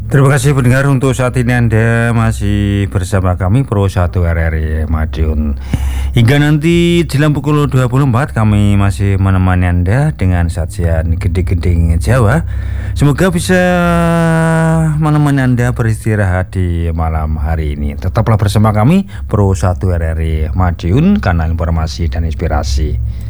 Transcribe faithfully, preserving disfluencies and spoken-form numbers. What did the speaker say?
Terima kasih pendengar, untuk saat ini Anda masih bersama kami Pro satu R R I Madiun. Hingga nanti jelang pukul dua puluh empat kami masih menemani Anda dengan sajian gede-geding Jawa. Semoga bisa menemani Anda beristirahat di malam hari ini. Tetaplah bersama kami Pro satu R R I Madiun, kanal informasi dan inspirasi.